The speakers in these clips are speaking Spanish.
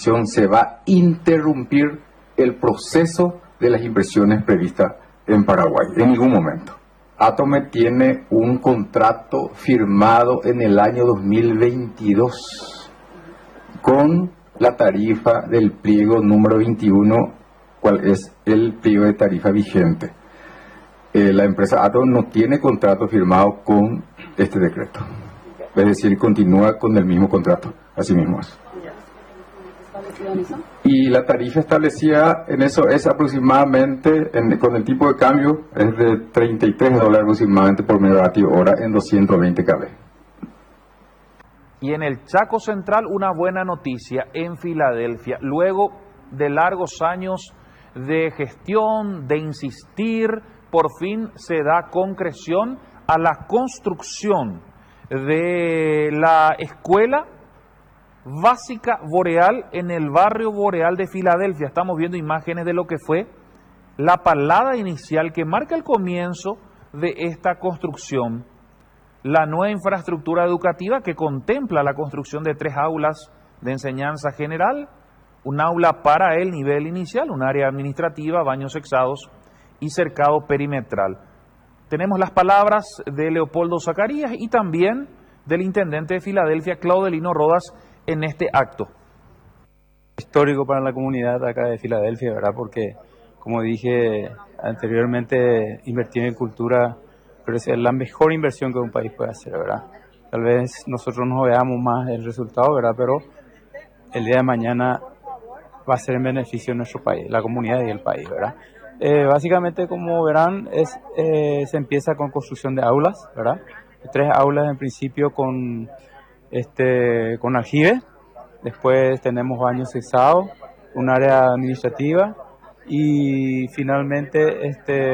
aprobación se va a interrumpir el proceso de las inversiones previstas en Paraguay, en ningún momento. Atome tiene un contrato firmado en el año 2022 con la tarifa del pliego número 21, cual es el pliego de tarifa vigente. La empresa Atome no tiene contrato firmado con este decreto. Es decir, continúa con el mismo contrato, así mismo es. Y la tarifa establecida en eso es aproximadamente, con el tipo de cambio, es de $33 aproximadamente por megavatio hora en 220 kV. Y en el Chaco Central, una buena noticia en Filadelfia. Luego de largos años de gestión, de insistir, por fin se da concreción a la construcción de la escuela básica Boreal en el barrio Boreal de Filadelfia. Estamos viendo imágenes de lo que fue la palada inicial que marca el comienzo de esta construcción. La nueva infraestructura educativa que contempla la construcción de 3 aulas de enseñanza general, un aula para el nivel inicial, un área administrativa, baños sexados y cercado perimetral. Tenemos las palabras de Leopoldo Zacarías y también del intendente de Filadelfia, Claudelino Rodas, en este acto. Histórico para la comunidad acá de Filadelfia, ¿verdad? Porque, como dije anteriormente, invertir en cultura pero es la mejor inversión que un país puede hacer, ¿verdad? Tal vez nosotros no veamos más el resultado, ¿verdad? Pero el día de mañana va a ser en beneficio de nuestro país, la comunidad y el país, ¿verdad? Básicamente, como verán, se empieza con construcción de aulas, ¿verdad? 3 aulas en principio con aljibe, después tenemos baños sexados, un área administrativa y finalmente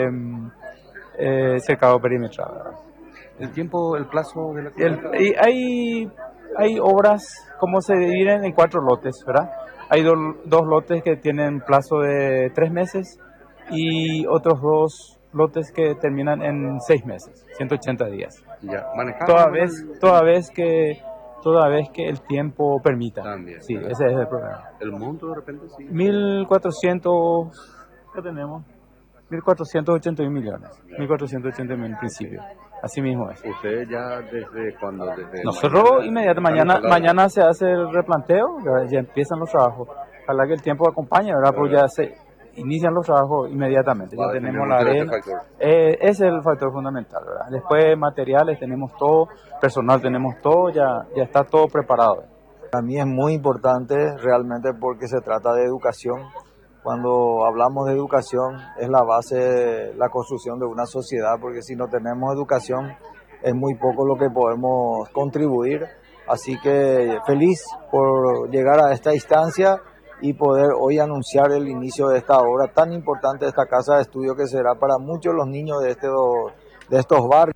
cercado perimetral, ¿verdad? El tiempo, el plazo de la hay obras como se dividen en 4 lotes, ¿verdad? Hay 2 lotes que tienen plazo de 3 meses y otros 2 lotes que terminan en 6 meses, 180 días. Ya, toda vez que el tiempo permita. También, sí, ¿verdad? Ese es el problema. El monto de repente sí. 1.400, ¿qué tenemos? 1.481 millones. 1.481 en principio. Así mismo es. ¿Usted ya desde cuándo? Nosotros inmediatamente, mañana se hace el replanteo, ya empiezan los trabajos. Ojalá que el tiempo acompañe, ¿verdad? Pues ya se inician los trabajos inmediatamente. Ya tenemos la arena. Ese es el factor fundamental, ¿verdad? Después materiales tenemos todo, personal tenemos todo, ya está todo preparado. Para mí es muy importante realmente porque se trata de educación. Cuando hablamos de educación es la base de la construcción de una sociedad, porque si no tenemos educación es muy poco lo que podemos contribuir. Así que feliz por llegar a esta instancia y poder hoy anunciar el inicio de esta obra tan importante, esta casa de estudio que será para muchos los niños de estos barrios.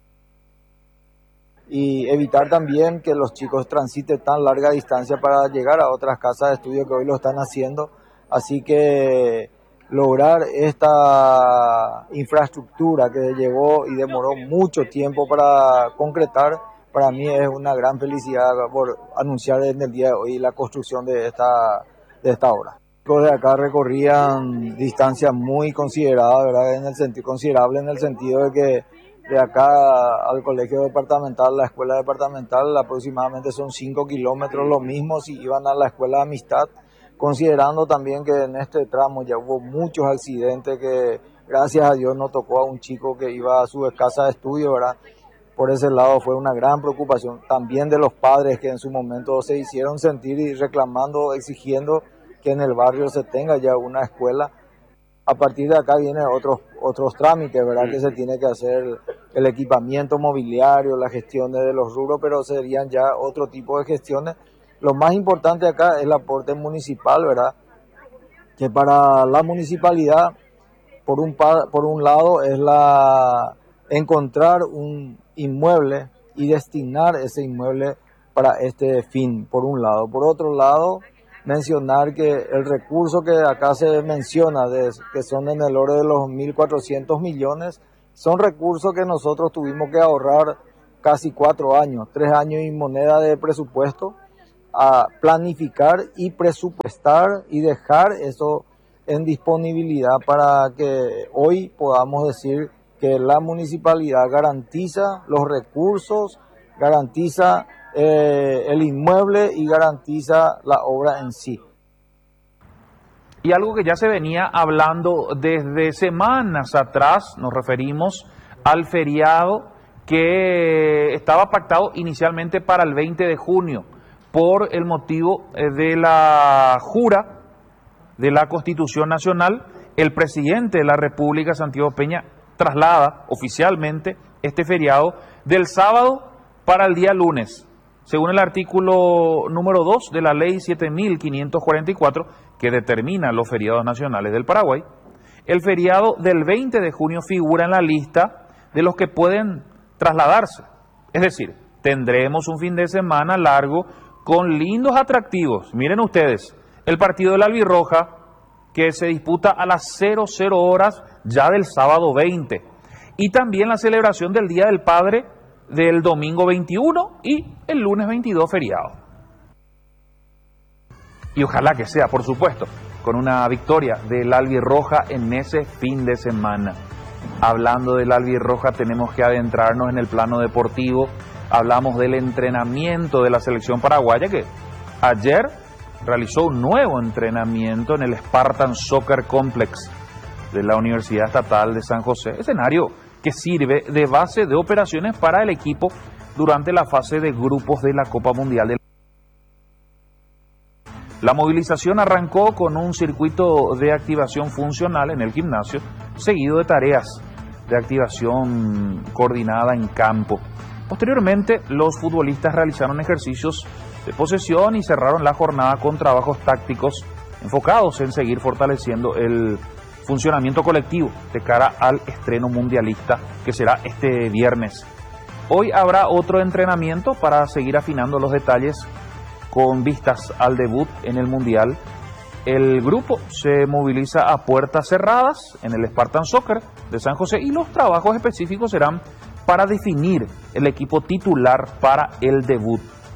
Y evitar también que los chicos transiten tan larga distancia para llegar a otras casas de estudio que hoy lo están haciendo. Así que lograr esta infraestructura que llegó y demoró mucho tiempo para concretar, para mí es una gran felicidad por anunciar en el día de hoy la construcción de esta obra. Los de acá recorrían distancias muy consideradas, ¿verdad? Considerable en el sentido de que de acá al colegio departamental, la escuela departamental, aproximadamente son 5 kilómetros, lo mismo si iban a la escuela de Amistad, considerando también que en este tramo ya hubo muchos accidentes que gracias a Dios no tocó a un chico que iba a su casa de estudio, ¿verdad? Por ese lado fue una gran preocupación también de los padres que en su momento se hicieron sentir y reclamando, exigiendo que en el barrio se tenga ya una escuela. A partir de acá vienen otros trámites, ¿verdad? Que se tiene que hacer el equipamiento mobiliario, las gestiones de los rubros, pero serían ya otro tipo de gestiones. Lo más importante acá es el aporte municipal, ¿verdad? Que para la municipalidad, por un lado, es encontrar un inmueble y destinar ese inmueble para este fin, por un lado. Por otro lado, mencionar que el recurso que acá se menciona, que son en el orden de los 1.400 millones, son recursos que nosotros tuvimos que ahorrar casi 4 años, 3 años y moneda de presupuesto, a planificar y presupuestar y dejar eso en disponibilidad para que hoy podamos decir que la municipalidad garantiza los recursos, garantiza el inmueble y garantiza la obra en sí. Y algo que ya se venía hablando desde semanas atrás, nos referimos al feriado que estaba pactado inicialmente para el 20 de junio por el motivo de la jura de la Constitución Nacional. El presidente de la República, Santiago Peña, traslada oficialmente este feriado del sábado para el día lunes, según el artículo número 2 de la Ley 7544, que determina los feriados nacionales del Paraguay. El feriado del 20 de junio figura en la lista de los que pueden trasladarse. Es decir, tendremos un fin de semana largo con lindos atractivos. Miren ustedes, el partido de la Albirroja, que se disputa a las 00 horas ya del sábado 20. Y también la celebración del Día del Padre del domingo 21 y el lunes 22 feriado. Y ojalá que sea, por supuesto, con una victoria del Albirroja en ese fin de semana. Hablando del Albirroja, tenemos que adentrarnos en el plano deportivo. Hablamos del entrenamiento de la selección paraguaya, que ayer realizó un nuevo entrenamiento en el Spartan Soccer Complex de la Universidad Estatal de San José, escenario que sirve de base de operaciones para el equipo durante la fase de grupos de la Copa Mundial. La movilización arrancó con un circuito de activación funcional en el gimnasio, seguido de tareas de activación coordinada en campo. Posteriormente, los futbolistas realizaron ejercicios de posesión y cerraron la jornada con trabajos tácticos enfocados en seguir fortaleciendo el funcionamiento colectivo de cara al estreno mundialista que será este viernes. Hoy habrá otro entrenamiento para seguir afinando los detalles con vistas al debut en el Mundial. El grupo se moviliza a puertas cerradas en el Spartan Soccer de San José y los trabajos específicos serán para definir el equipo titular para el debut.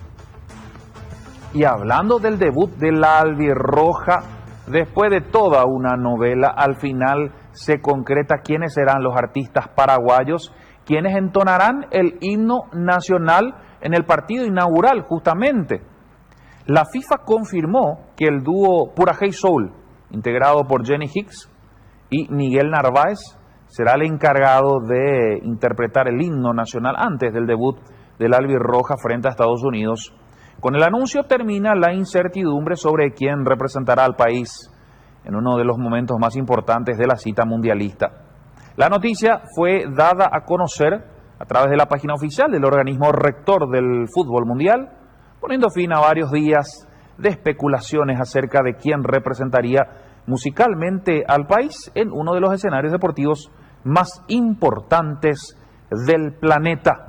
Y hablando del debut de la Albirroja, después de toda una novela, al final se concreta quiénes serán los artistas paraguayos, quienes entonarán el himno nacional en el partido inaugural, justamente. La FIFA confirmó que el dúo Pura Hey Soul, integrado por Jenny Hicks y Miguel Narváez, será el encargado de interpretar el himno nacional antes del debut del Albirroja frente a Estados Unidos. Con el anuncio termina la incertidumbre sobre quién representará al país en uno de los momentos más importantes de la cita mundialista. La noticia fue dada a conocer a través de la página oficial del organismo rector del fútbol mundial, poniendo fin a varios días de especulaciones acerca de quién representaría musicalmente al país en uno de los escenarios deportivos más importantes del planeta.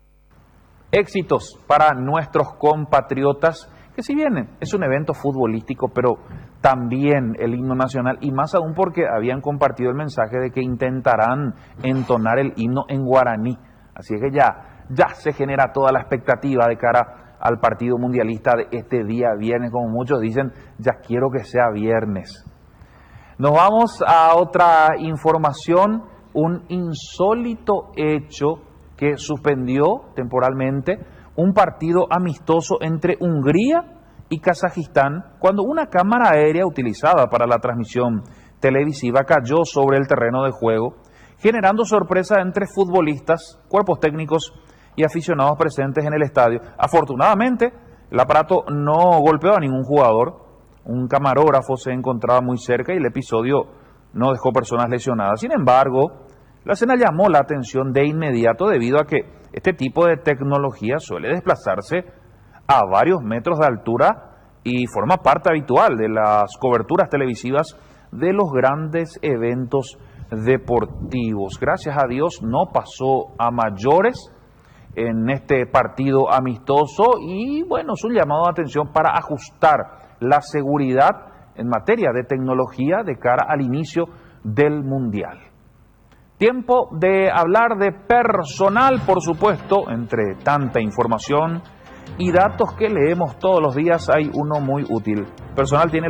Éxitos para nuestros compatriotas, que si bien es un evento futbolístico, pero también el himno nacional, y más aún porque habían compartido el mensaje de que intentarán entonar el himno en guaraní. Así es que ya se genera toda la expectativa de cara al partido mundialista de este día viernes, como muchos dicen, ya quiero que sea viernes. Nos vamos a otra información, un insólito hecho que suspendió temporalmente un partido amistoso entre Hungría y Kazajistán cuando una cámara aérea utilizada para la transmisión televisiva cayó sobre el terreno de juego, generando sorpresa entre futbolistas, cuerpos técnicos y aficionados presentes en el estadio. Afortunadamente, el aparato no golpeó a ningún jugador, un camarógrafo se encontraba muy cerca y el episodio no dejó personas lesionadas. Sin embargo, la escena llamó la atención de inmediato debido a que este tipo de tecnología suele desplazarse a varios metros de altura y forma parte habitual de las coberturas televisivas de los grandes eventos deportivos. Gracias a Dios no pasó a mayores en este partido amistoso y bueno, es un llamado de atención para ajustar la seguridad en materia de tecnología de cara al inicio del Mundial. Tiempo de hablar de personal, por supuesto, entre tanta información y datos que leemos todos los días, hay uno muy útil. Personal tiene